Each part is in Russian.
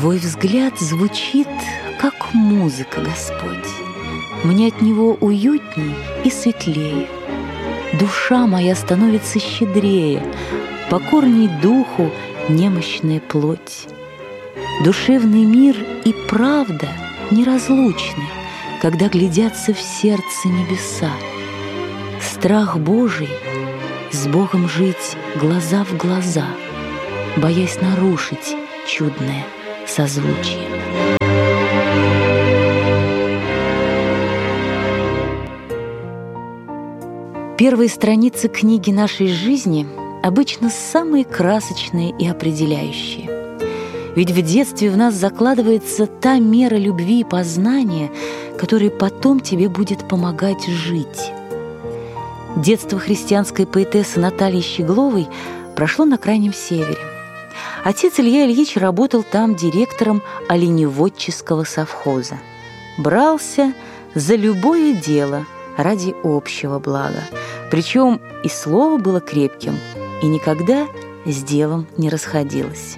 Твой взгляд звучит, как музыка, Господь. Мне от него уютней и светлее. Душа моя становится щедрее, покорней духу немощная плоть. Душевный мир и правда неразлучны, когда глядятся в сердце небеса. Страх Божий — с Богом жить глаза в глаза, боясь нарушить чудное созвучие. Первые страницы книги нашей жизни обычно самые красочные и определяющие. Ведь в детстве в нас закладывается та мера любви и познания, которая потом тебе будет помогать жить. Детство христианской поэтессы Натальи Щегловой прошло на Крайнем Севере. Отец Илья Ильич работал там директором оленеводческого совхоза. Брался за любое дело ради общего блага. Причем и слово было крепким, и никогда с делом не расходилось.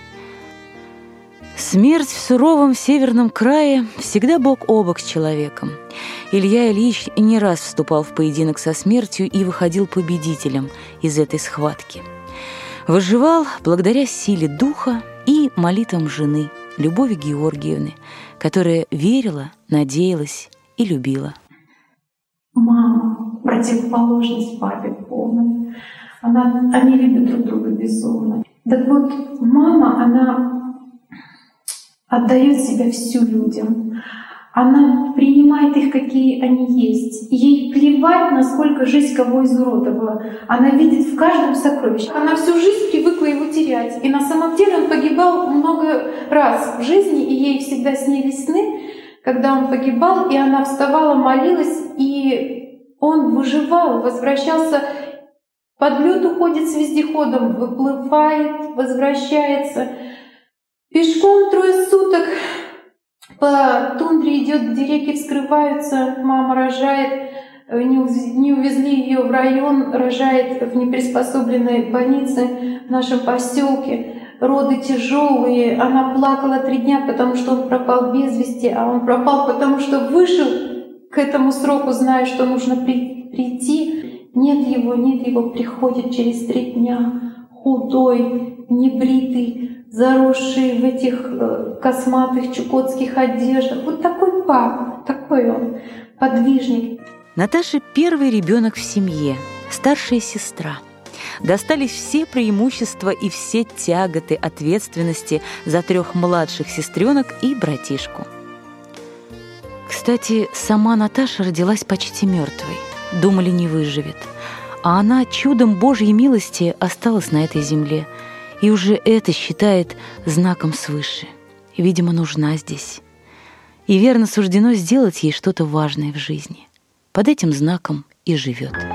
Смерть в суровом северном крае всегда бок о бок с человеком. Илья Ильич не раз вступал в поединок со смертью и выходил победителем из этой схватки. Выживал благодаря силе духа и молитвам жены, Любови Георгиевны, которая верила, надеялась и любила. Мама — противоположность папе полная. Они любят друг друга безумно. Так вот, мама, она отдает себя всю людям. Она принимает их, какие они есть. Ей плевать, насколько жизнь кого изуродовала. Она видит в каждом сокровище. Она всю жизнь привыкла его терять. И на самом деле он погибал много раз в жизни, и ей всегда снились сны, когда он погибал, и она вставала, молилась, и он выживал, возвращался, под лед уходит с вездеходом, выплывает, возвращается. Пешком 3 суток по тундре идет, где реки вскрываются, мама рожает, не увезли ее в район, рожает в неприспособленной больнице в нашем поселке. Роды тяжелые, она плакала 3 дня, потому что он пропал без вести, а он пропал, потому что вышел к этому сроку, зная, что нужно прийти. Нет его, приходит через 3 дня, худой, небритый, заросший в этих косматых чукотских одеждах. Вот такой папа, такой он, подвижник. Наташа — первый ребенок в семье, старшая сестра. Достались все преимущества и все тяготы ответственности за 3 младших сестренок и братишку. Кстати, сама Наташа родилась почти мертвой. Думали, не выживет. А она чудом Божьей милости осталась на этой земле. И уже это считает знаком свыше. Видимо, нужна здесь. И верно суждено сделать ей что-то важное в жизни. Под этим знаком и живет.